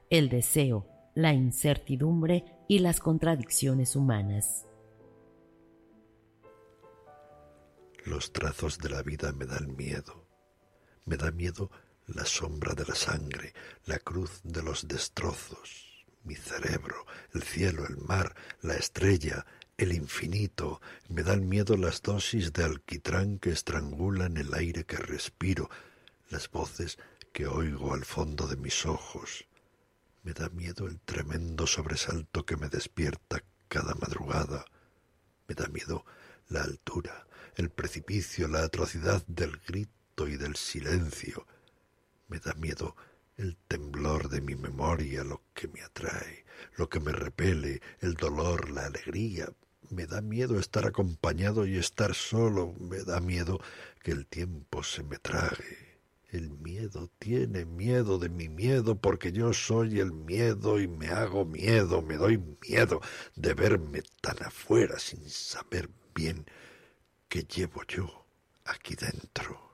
el deseo, la incertidumbre y las contradicciones humanas. Los trazos de la vida me dan miedo. Me da miedo la sombra de la sangre, la cruz de los destrozos, mi cerebro, el cielo, el mar, la estrella, el infinito. Me dan miedo las dosis de alquitrán que estrangulan el aire que respiro, las voces que oigo al fondo de mis ojos. Me da miedo el tremendo sobresalto que me despierta cada madrugada. Me da miedo la altura, el precipicio, la atrocidad del grito y del silencio. Me da miedo el temblor de mi memoria, lo que me atrae, lo que me repele, el dolor, la alegría. Me da miedo estar acompañado y estar solo. Me da miedo que el tiempo se me trague. El miedo tiene miedo de mi miedo porque yo soy el miedo y me hago miedo, me doy miedo de verme tan afuera sin saber bien qué llevo yo aquí dentro.